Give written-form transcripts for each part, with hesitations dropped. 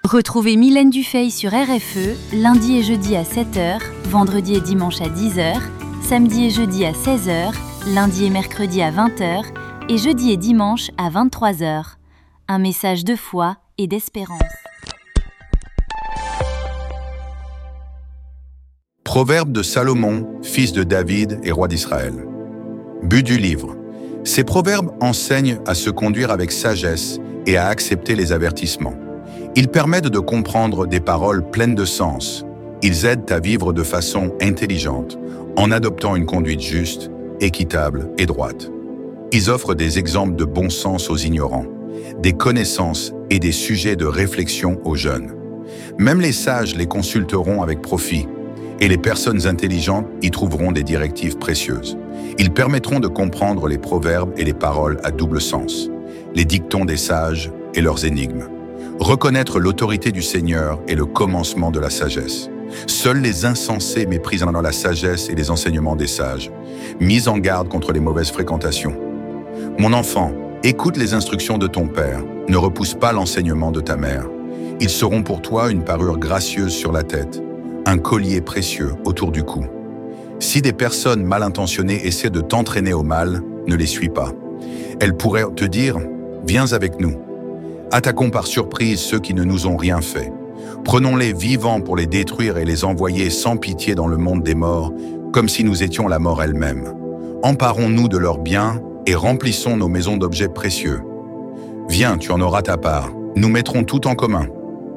Retrouvez Mylène Dufay sur RFE, lundi et jeudi à 7h, vendredi et dimanche à 10h, samedi et jeudi à 16h, lundi et mercredi à 20h et jeudi et dimanche à 23h. Un message de foi et d'espérance. Proverbe de Salomon, fils de David et roi d'Israël. But du livre. Ces proverbes enseignent à se conduire avec sagesse et à accepter les avertissements. Ils permettent de comprendre des paroles pleines de sens. Ils aident à vivre de façon intelligente, en adoptant une conduite juste, équitable et droite. Ils offrent des exemples de bon sens aux ignorants, des connaissances et des sujets de réflexion aux jeunes. Même les sages les consulteront avec profit, et les personnes intelligentes y trouveront des directives précieuses. Ils permettront de comprendre les proverbes et les paroles à double sens, les dictons des sages et leurs énigmes. Reconnaître l'autorité du Seigneur est le commencement de la sagesse. Seuls les insensés méprisent la sagesse et les enseignements des sages. Mise en garde contre les mauvaises fréquentations. Mon enfant, écoute les instructions de ton père. Ne repousse pas l'enseignement de ta mère. Ils seront pour toi une parure gracieuse sur la tête, un collier précieux autour du cou. Si des personnes mal intentionnées essaient de t'entraîner au mal, ne les suis pas. Elles pourraient te dire « Viens avec nous ». Attaquons par surprise ceux qui ne nous ont rien fait. Prenons-les vivants pour les détruire et les envoyer sans pitié dans le monde des morts, comme si nous étions la mort elle-même. Emparons-nous de leurs biens et remplissons nos maisons d'objets précieux. Viens, tu en auras ta part. Nous mettrons tout en commun.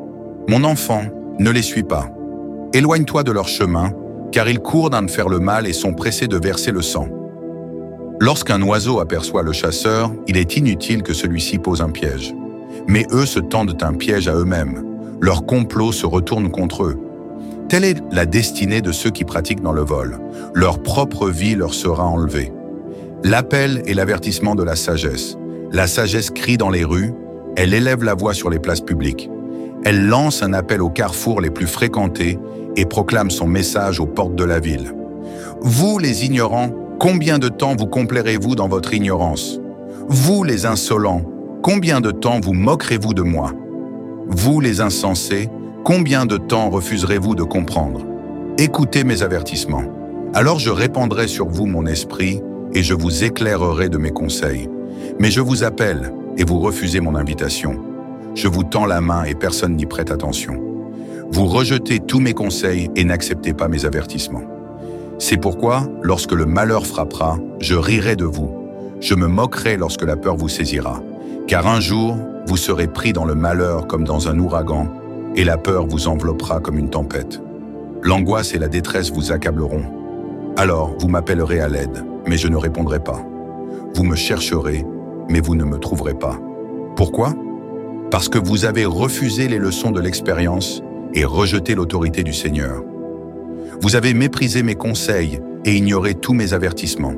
Mon enfant, ne les suis pas. Éloigne-toi de leur chemin, car ils courent d'un de faire le mal et sont pressés de verser le sang. Lorsqu'un oiseau aperçoit le chasseur, il est inutile que celui-ci pose un piège. Mais eux se tendent un piège à eux-mêmes. Leur complot se retourne contre eux. Telle est la destinée de ceux qui pratiquent dans le vol. Leur propre vie leur sera enlevée. L'appel est l'avertissement de la sagesse. La sagesse crie dans les rues, elle élève la voix sur les places publiques. Elle lance un appel aux carrefours les plus fréquentés et proclame son message aux portes de la ville. Vous, les ignorants, combien de temps vous complairez-vous dans votre ignorance? Vous, les insolents, combien de temps vous moquerez-vous de moi? Vous, les insensés, combien de temps refuserez-vous de comprendre? Écoutez mes avertissements. Alors je répandrai sur vous mon esprit et je vous éclairerai de mes conseils. Mais je vous appelle et vous refusez mon invitation. Je vous tends la main et personne n'y prête attention. Vous rejetez tous mes conseils et n'acceptez pas mes avertissements. C'est pourquoi, lorsque le malheur frappera, je rirai de vous. Je me moquerai lorsque la peur vous saisira. Car un jour, vous serez pris dans le malheur comme dans un ouragan, et la peur vous enveloppera comme une tempête. L'angoisse et la détresse vous accableront. Alors, vous m'appellerez à l'aide, mais je ne répondrai pas. Vous me chercherez, mais vous ne me trouverez pas. Pourquoi? Parce que vous avez refusé les leçons de l'expérience et rejeté l'autorité du Seigneur. Vous avez méprisé mes conseils et ignoré tous mes avertissements.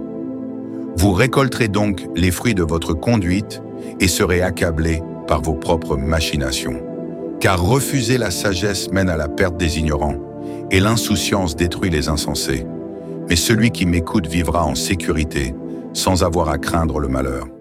Vous récolterez donc les fruits de votre conduite et serez accablés par vos propres machinations. Car refuser la sagesse mène à la perte des ignorants, et l'insouciance détruit les insensés. Mais celui qui m'écoute vivra en sécurité, sans avoir à craindre le malheur.